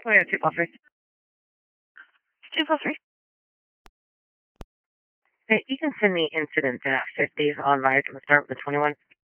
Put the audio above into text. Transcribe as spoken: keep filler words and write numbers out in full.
Oh, yeah, two plus three. Two plus three. Hey, you can send me incidents at fifty on my, I'm going to start with the twenty-one.